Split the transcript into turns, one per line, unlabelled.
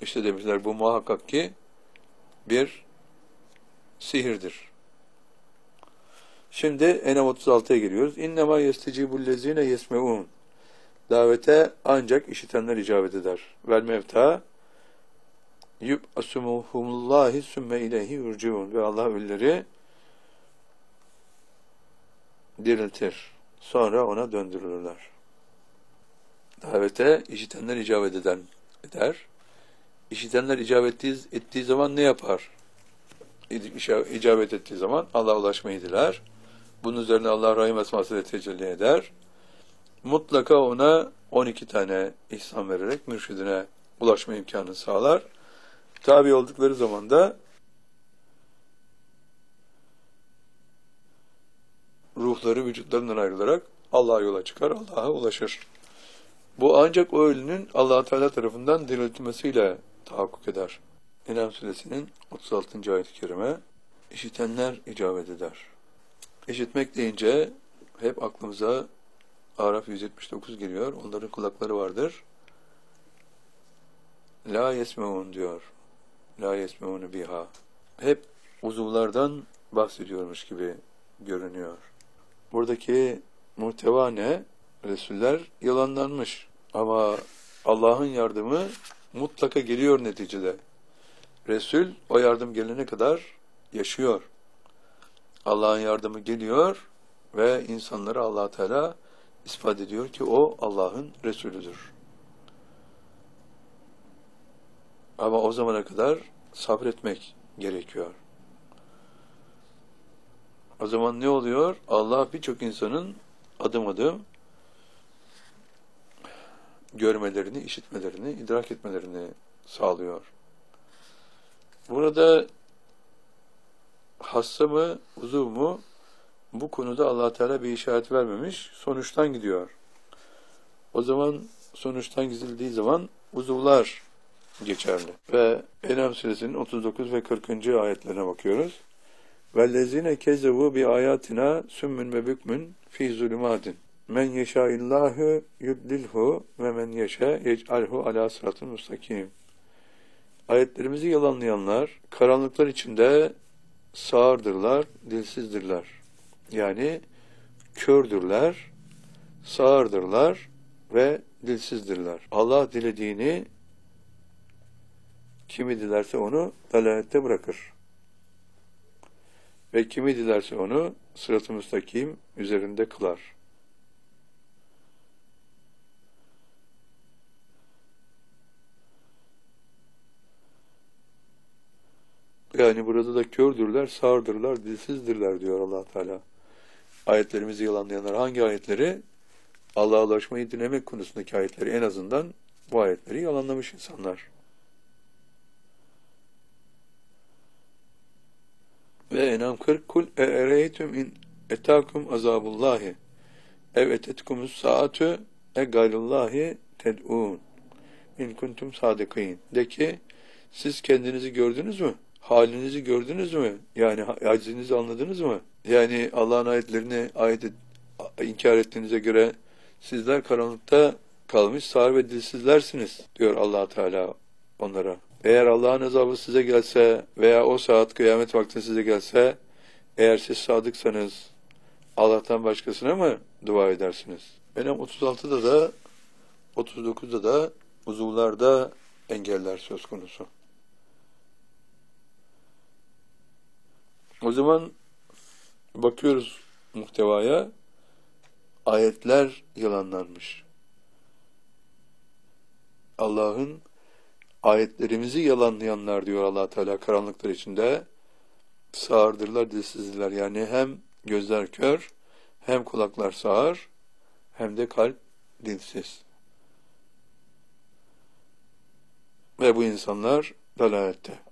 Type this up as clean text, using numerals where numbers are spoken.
İşte demişler bu muhakkak ki bir sihirdir. Şimdi En'am 36'ya geliyoruz. İnnemâ yestecibullezîne yesmeûn. Davete ancak işitenler icabet eder. Vel mevta yub'asumuhumullâhi sümme ileyhi yurciûn. Ve Allah ölüleri diriltir. Sonra ona döndürülürler. Davete işitenler icabet eder. İşitenler icabet ettiği zaman ne yapar? İcabet ettiği zaman Allah'a ulaşmayı diler. Bunun üzerine Allah Rahim esmasıyla tecelli eder. Mutlaka ona 12 tane ihsan vererek mürşidine ulaşma imkanını sağlar. Tabi oldukları zaman da ruhları vücutlarından ayrılarak Allah'a yola çıkar, Allah'a ulaşır. Bu ancak o ölünün Allah Teala tarafından diriltilmesiyle tahakkuk eder. En'am suresinin 36. ayet-i kerime, işitenler icabet eder. İşitmek deyince hep aklımıza Araf 179 geliyor. Onların kulakları vardır. La yesmeun diyor. La yesmeunu biha. Hep uzuvlardan bahsediyormuş gibi görünüyor. Buradaki muhteva ne? Resuller yalanlanmış. Ama Allah'ın yardımı mutlaka geliyor neticede. Resul o yardım gelene kadar yaşıyor. Allah'ın yardımı geliyor ve insanlara Allah Teala ispat ediyor ki o Allah'ın Resulüdür. Ama o zamana kadar sabretmek gerekiyor. O zaman ne oluyor? Allah birçok insanın adım adım görmelerini, işitmelerini, idrak etmelerini sağlıyor. Burada hassa mı, uzuv mu? Bu konuda Allah Teala bir işaret vermemiş, sonuçtan gidiyor. O zaman sonuçtan gidildiği zaman uzuvlar geçerli. Ve En'am suresinin 39 ve 40. ayetlerine bakıyoruz. وَالَّذِينَ كَذَّبُوا بِآيَاتِنَا سُمٌّ وَبُكْمٌ فِي ظُلُمَاتٍ مَنْ يَشَاءِ اللّٰهُ يُضْلِلْهُ وَمَنْ يَشَاء يَجْعَلْهُ عَلَى صِرَاطٍ مُسْتَقِيمٍ. Ayetlerimizi yalanlayanlar karanlıklar içinde sağırdırlar, dilsizdirler. Yani kördürler, sağırdırlar ve dilsizdirler. Allah dilediğini kimi dilerse onu dalalette bırakır. Ve kimi dilerse onu sırat-ı müstakim üzerinde kılar. Yani burada da kördürler, sağırdırlar, dilsizdirler diyor Allah Teala. Ayetlerimizi yalanlayanlar hangi ayetleri? Allah'a ulaşmayı dilemek konusundaki ayetleri, en azından bu ayetleri yalanlamış insanlar. Ve En'am 40 kul e'ereytüm in etâkum azabullahi ev etetkumus saatü e gayrullahi ted'ûn in kuntum sadıkîn. De ki siz kendinizi gördünüz mü? Halinizi gördünüz mü? Yani acizinizi anladınız mı? Yani Allah'ın ayetlerini inkar ettiğinize göre sizler karanlıkta kalmış sağır ve dilsizlersiniz diyor Allah Teala onlara. Eğer Allah'ın azabı size gelse veya o saat kıyamet vakti size gelse, eğer siz sadıksanız Allah'tan başkasına mı dua edersiniz? En'am 36'da da 39'da da uzuvlarda engeller söz konusu. O zaman bakıyoruz muhtevaya, ayetler yalanlanmış. Allah'ın ayetlerimizi yalanlayanlar diyor Allah Teala karanlıklar içinde sağırdırlar, dilsizdirler. Yani hem gözler kör, hem kulaklar sağır, hem de kalp dilsiz. Ve bu insanlar dalalette.